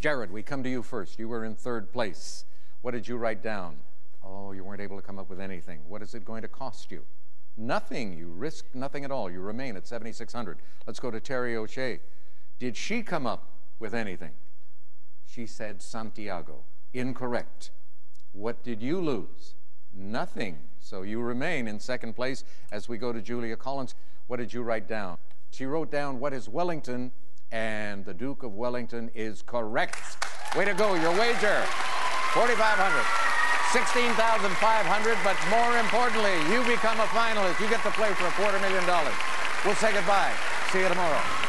Jared, we come to you first. You were in third place. What did you write down? Oh, you weren't able to come up with anything. What is it going to cost you? Nothing. You risk nothing at all. You remain at 7,600. Let's go to Terry O'Shea. Did she come up with anything? She said Santiago. Incorrect. What did you lose? Nothing. So you remain in second place. As we go to Julia Collins, what did you write down? She wrote down, what is Wellington? And the Duke of Wellington is correct. Way to go. Your wager, 4,500. 16,500, but more importantly, you become a finalist. You get to play for $250,000. We'll say goodbye. See you tomorrow.